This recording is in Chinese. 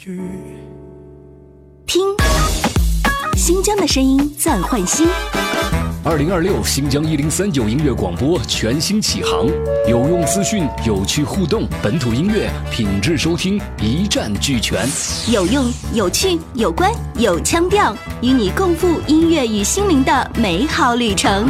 听新疆的声音暂换新。 2026新疆1039音乐广播全新启航，有用资讯，有趣互动，本土音乐品质收听一站俱全， 有用、有趣、有关、有腔调，与你共赴音乐与心灵的美好旅程。